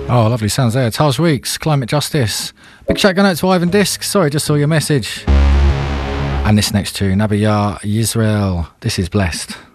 Oh, lovely sounds there. Taj Weeks, Climate Justice. Big shout going out to Ivan Disc. Sorry, just saw your message. And this next tune, Abiyah Yisrael. This is Blessed.